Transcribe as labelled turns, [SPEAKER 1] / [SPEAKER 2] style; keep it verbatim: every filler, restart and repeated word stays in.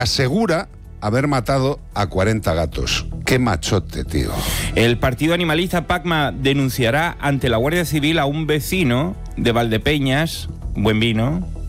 [SPEAKER 1] asegura haber matado a cuarenta gatos. ¡Qué machote, tío!
[SPEAKER 2] El partido animalista PACMA denunciará ante la Guardia Civil a un vecino de Valdepeñas, Buen Vino,